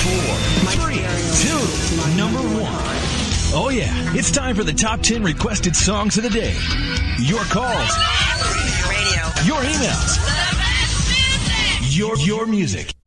4, 3, 2, number 1. Oh yeah, it's time for the top 10 requested songs of the day. Your calls. Radio. Your emails. Your music.